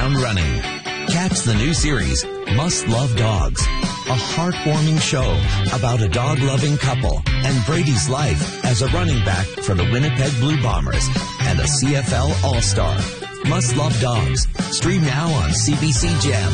ground running. Catch the new series, Must Love Dogs, a heartwarming show about a dog-loving couple and Brady's life as a running back for the Winnipeg Blue Bombers and a CFL All-Star. Must Love Dogs. Stream now on CBC Gem.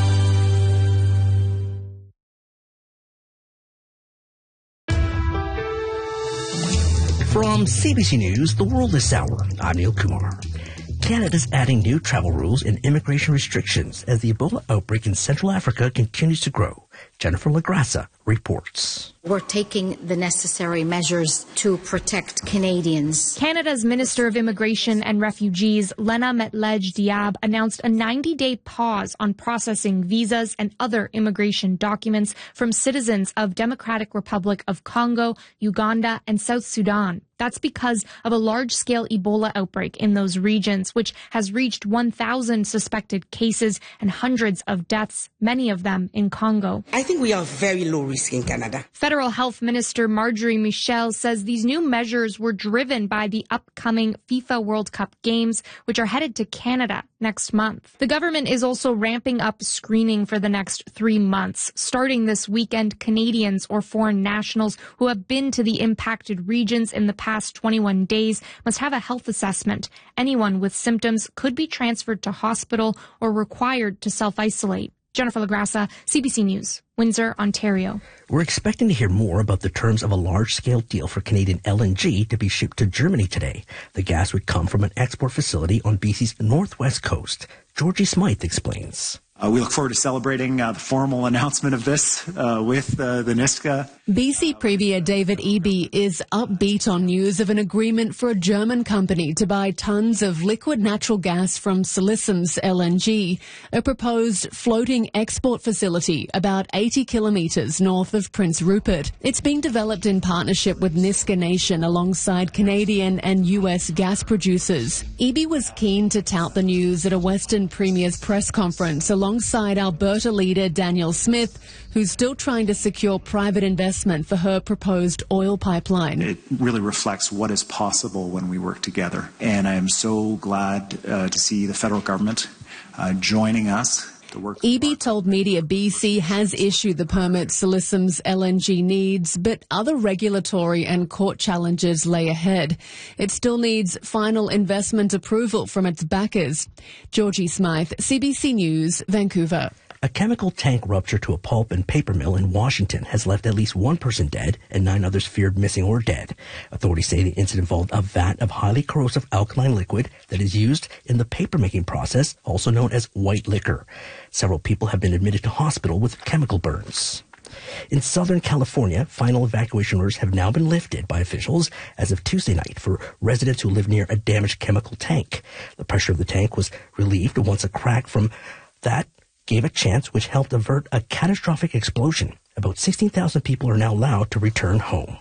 From CBC News, The World This Hour, I'm Neil Kumar. Canada's adding new travel rules and immigration restrictions as the Ebola outbreak in Central Africa continues to grow. Jennifer Lagrassa reports. We're taking the necessary measures to protect Canadians. Canada's Minister of Immigration and Refugees, Lena Metlej-Diab, announced a 90-day pause on processing visas and other immigration documents from citizens of Democratic Republic of Congo, Uganda, and South Sudan. That's because of a large-scale Ebola outbreak in those regions, which has reached 1,000 suspected cases and hundreds of deaths, many of them in Congo. I think we are very low risk in Canada. Federal Health Minister Marjorie Michel says these new measures were driven by the upcoming FIFA World Cup games, which are headed to Canada next month. The government is also ramping up screening for the next 3 months. Starting this weekend, Canadians or foreign nationals who have been to the impacted regions in the past 21 days must have a health assessment. Anyone with symptoms could be transferred to hospital or required to self-isolate. Jennifer Lagrassa, CBC News, Windsor, Ontario. We're expecting to hear more about the terms of a large-scale deal for Canadian LNG to be shipped to Germany today. The gas would come from an export facility on BC's northwest coast. Georgie Smythe explains. We look forward to celebrating the formal announcement of this with the Niska. BC Premier David Eby is upbeat on news of an agreement for a German company to buy tons of liquid natural gas from Silicens LNG, a proposed floating export facility about 80 kilometres north of Prince Rupert. It's being developed in partnership with Niska Nation alongside Canadian and US gas producers. Eby was keen to tout the news at a Western Premier's press conference alongside Alberta leader Danielle Smith, who's still trying to secure private investment for her proposed oil pipeline. It really reflects what is possible when we work together. And I am so glad to see the federal government joining us. Eby told Media BC has issued the permit Silicens LNG needs, but other regulatory and court challenges lay ahead. It still needs final investment approval from its backers. Georgie Smythe, CBC News, Vancouver. A chemical tank rupture to a pulp and paper mill in Washington has left at least one person dead and 9 others feared missing or dead. Authorities say the incident involved a vat of highly corrosive alkaline liquid that is used in the paper-making process, also known as white liquor. Several people have been admitted to hospital with chemical burns. In Southern California, final evacuation orders have now been lifted by officials as of Tuesday night for residents who live near a damaged chemical tank. The pressure of the tank was relieved once a crack from that gave a chance, which helped avert a catastrophic explosion. About 16,000 people are now allowed to return home.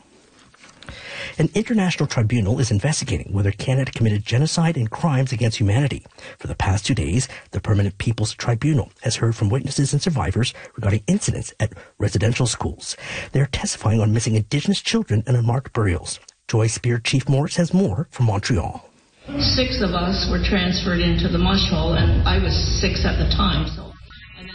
An international tribunal is investigating whether Canada committed genocide and crimes against humanity. For the past 2 days, the Permanent People's Tribunal has heard from witnesses and survivors regarding incidents at residential schools. They are testifying on missing Indigenous children and unmarked burials. Joy Spear Chief Morris has more from Montreal. 6 of us were transferred into the mush hole, and I was 6 at the time, so